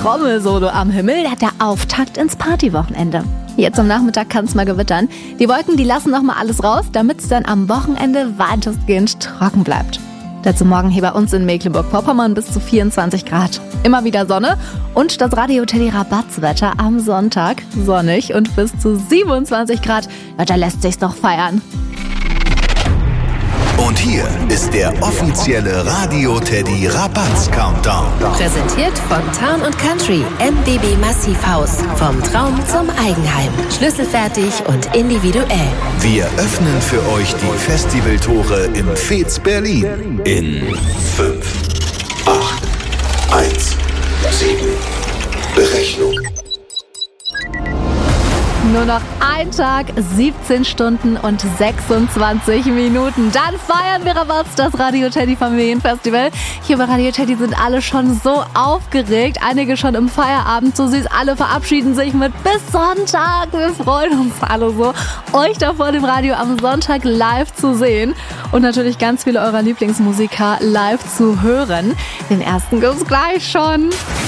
Trommelsolo am Himmel, der Auftakt ins Partywochenende. Jetzt am Nachmittag kann es mal gewittern. Die Wolken, die lassen noch mal alles raus, damit es dann am Wochenende weitestgehend trocken bleibt. Dazu morgen hier bei uns in Mecklenburg-Vorpommern bis zu 24 Grad. Immer wieder Sonne und das Radio Teddy Rabattswetter am Sonntag. Sonnig und bis zu 27 Grad. Ja, da lässt sich's doch feiern. Und hier ist der offizielle Radio Teddy Rabatz-Countdown. Präsentiert von Town & Country MBB Massivhaus. Vom Traum zum Eigenheim. Schlüsselfertig und individuell. Wir öffnen für euch die Festivaltore im Fez Berlin. In 5, 8, 1, 7. Berechnung. Nur noch ein Tag, 17 Stunden und 26 Minuten. Dann feiern wir Rabatz, das Radio Teddy Familienfestival. Hier bei Radio Teddy sind alle schon so aufgeregt. Einige schon im Feierabend, so süß. Alle verabschieden sich mit bis Sonntag. Wir freuen uns alle so, euch da vor dem Radio am Sonntag live zu sehen. Und natürlich ganz viele eurer Lieblingsmusiker live zu hören. Den ersten gibt's gleich schon.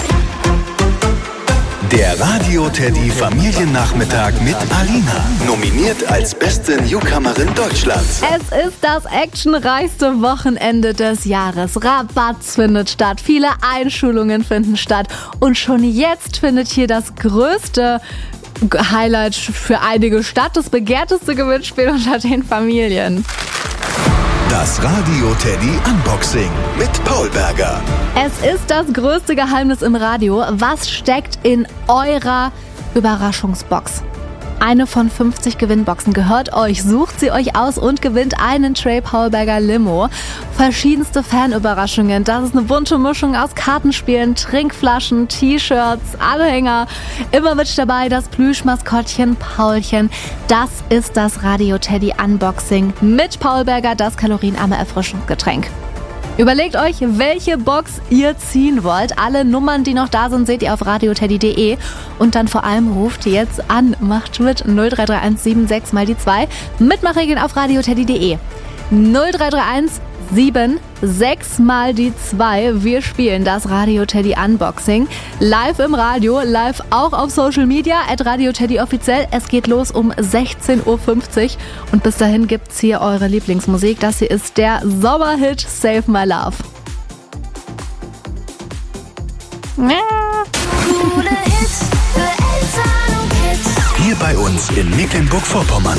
Der Radio Teddy Familiennachmittag mit Alina. Nominiert als beste Newcomerin Deutschlands. Es ist das actionreichste Wochenende des Jahres. Rabatz findet statt, viele Einschulungen finden statt. Und schon jetzt findet hier das größte Highlight für einige statt, das begehrteste Gewinnspiel unter den Familien. Das Radio Teddy Unboxing mit Paul Berger. Es ist das größte Geheimnis im Radio. Was steckt in eurer Überraschungsbox? Eine von 50 Gewinnboxen gehört euch. Sucht sie euch aus und gewinnt einen Trey Paul Berger Limo. Verschiedenste Fanüberraschungen. Das ist eine bunte Mischung aus Kartenspielen, Trinkflaschen, T-Shirts, Anhänger. Immer mit dabei das Plüschmaskottchen Paulchen. Das ist das Radio Teddy Unboxing mit Paul Berger, das kalorienarme Erfrischungsgetränk. Überlegt euch, welche Box ihr ziehen wollt. Alle Nummern, die noch da sind, seht ihr auf radioteddy.de. Und dann vor allem ruft jetzt an. Macht mit 0331 76 mal die 2. Mitmachregeln auf radioteddy.de. 0331 76 mal die 2. Wir spielen das Radio Teddy Unboxing. Live im Radio, live auch auf Social Media, @Radio Teddy offiziell. Es geht los um 16.50 Uhr. Und bis dahin gibt's hier eure Lieblingsmusik. Das hier ist der Sommerhit Save My Love. Hier bei uns in Mecklenburg-Vorpommern.